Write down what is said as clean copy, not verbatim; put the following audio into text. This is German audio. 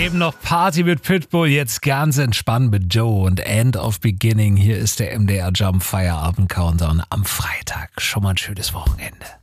Eben noch Party mit Pitbull, jetzt ganz entspannt mit Joe und End of Beginning. Hier ist der MDR Jump Feierabend Countdown am Freitag. Schon mal ein schönes Wochenende.